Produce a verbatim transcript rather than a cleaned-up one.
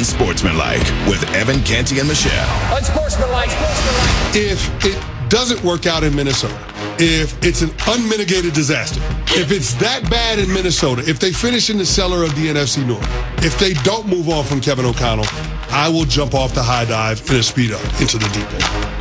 Unsportsmanlike with Evan Canty and Michelle. Unsportsmanlike. Sportsmanlike. If it doesn't work out in Minnesota, if it's an unmitigated disaster, if it's that bad in Minnesota, if they finish in the cellar of the N F C North, if they don't move on from Kevin O'Connell, I will jump off the high dive in a speedo into the deep end.